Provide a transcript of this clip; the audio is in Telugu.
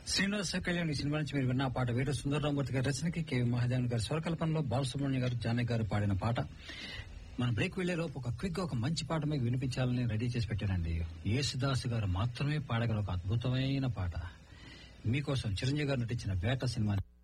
శ్రీనివాస కళ్యాణ్ ఈ సినిమా నుంచి మీరు విన్న పాట వీర సుందరరామూర్తి గారి రచనకి కెవి మహాదేవన్ గారి స్వరకల్పనలో బాలసుబ్రహ్మణ్యం గారు జానకి గారు పాడిన పాట. మన బ్రేక్ వెళ్లేలోపు ఒక మంచి పాట మీకు వినిపించాలని రెడీ చేసి పెట్టానండి. యేసుదాసు గారు మాత్రమే పాడగల ఒక అద్భుతమైన పాట మీకోసం చిరంజీవి గారు నటించిన వేట సినిమా